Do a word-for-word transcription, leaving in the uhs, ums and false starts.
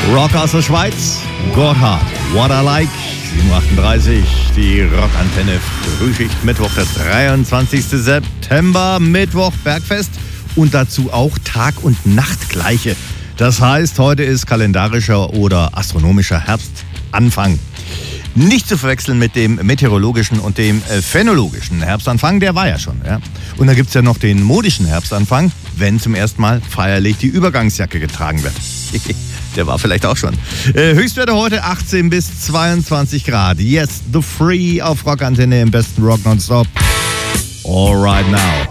Rock aus der Schweiz, Gotthard, What I Like, sieben Uhr achtunddreißig, die Rockantenne Frühschicht, Mittwoch, der dreiundzwanzigster September, Mittwoch, Bergfest und dazu auch Tag- und Nachtgleiche. Das heißt, heute ist kalendarischer oder astronomischer Herbstanfang. Nicht zu verwechseln mit dem meteorologischen und dem äh, phänologischen Herbstanfang, der war ja schon. Ja? Und da gibt es ja noch den modischen Herbstanfang, wenn zum ersten Mal feierlich die Übergangsjacke getragen wird. Der war vielleicht auch schon. Äh, Höchstwerte heute achtzehn bis zweiundzwanzig Grad. Yes, The Free auf Rockantenne im besten Rock nonstop. All right now.